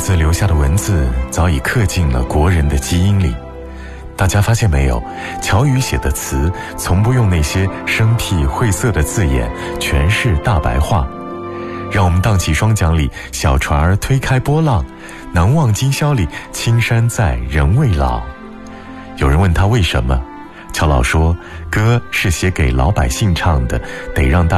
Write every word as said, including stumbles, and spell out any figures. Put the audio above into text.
子留下的文字早已刻进了国人的基因里。大家发现没有，乔羽写的词从不用那些生僻晦涩的字眼，全是大白话。让我们荡起双桨里，小船儿推开波浪，难忘今宵里，青山在，人未老。有人问他为什么，乔老说，歌是写给老百姓唱的，得让大